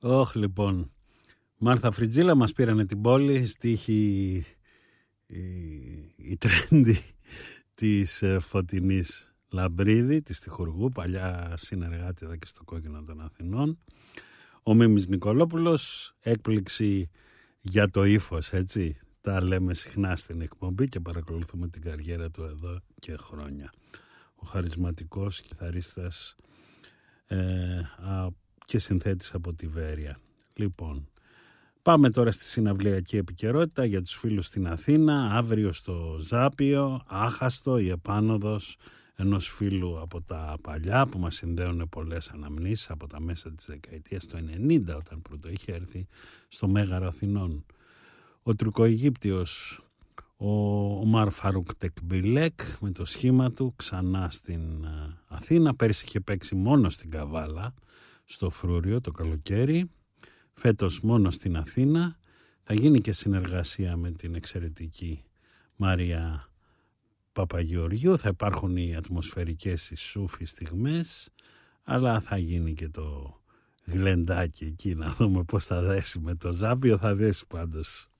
Λοιπόν, Μάρθα Φριτζίλα, μας πήρανε την πόλη, στίχη η τρέντι της Φωτεινής Λαμπρίδη, της Τυχουργού, παλιά συνεργάτη εδώ και στο Κόκκινο των Αθηνών. Ο Μίμης Νικολόπουλος, έκπληξη για το ύφος, έτσι. Τα λέμε συχνά στην εκπομπή και παρακολουθούμε την καριέρα του εδώ και χρόνια. Ο χαρισματικός κιθαρίστας και συνθέτης από τη Βέρεια. Λοιπόν, πάμε τώρα στη συναυλιακή επικαιρότητα για τους φίλους στην Αθήνα. Αύριο στο Ζάπιο, άχαστο η επάνωδος ενός φίλου από τα παλιά που μας συνδέουν πολλές αναμνήσεις από τα μέσα της δεκαετίας του 90, όταν πρώτο είχε έρθει στο Μέγαρο Αθηνών. Ο Τουρκοαιγύπτιος ο Ομάρ Φαρούκ Τεκμπιλέκ με το σχήμα του ξανά στην Αθήνα. Πέρσι είχε παίξει μόνο στην Καβάλα, στο Φρούριο το καλοκαίρι. Φέτος μόνο στην Αθήνα. Θα γίνει και συνεργασία με την εξαιρετική Μαρία Παπαγεωργιού. Θα υπάρχουν οι ατμοσφαιρικές, οι σούφοι στιγμές, αλλά θα γίνει και το γλεντάκι εκεί, να δούμε πώς θα δέσει με το Ζάπιο. Θα δέσει πάντως.